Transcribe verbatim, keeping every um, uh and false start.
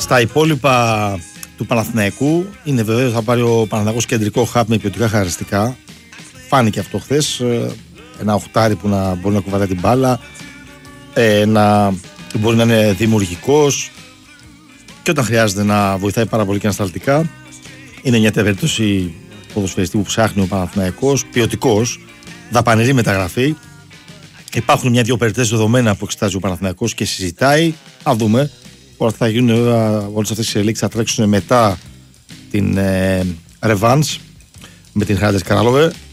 Στα υπόλοιπα του Παναθηναϊκού είναι βεβαίως θα πάρει ο Παναθηναϊκός κεντρικό χάπ με ποιοτικά χαρακτηριστικά. Φάνηκε αυτό χθες. Ένα οχτάρι που να μπορεί να κουβαλάει την μπάλα, ε, να μπορεί να είναι δημιουργικός και όταν χρειάζεται να βοηθάει πάρα πολύ και ανασταλτικά. Είναι μια περίπτωση ποδοσφαιριστή που ψάχνει ο Παναθηναϊκός, ποιοτικός, δαπανηρή μεταγραφή. Υπάρχουν μια-δυο περίπτωσεις δεδομένα που εξετάζει ο Παναθηναϊκός και συζητάει. Να δούμε. Όλα θα γίνουν, όλες αυτές οι εξελίξεις θα τρέξουν μετά την ε, Revans με την Χάντες Καράλοβε.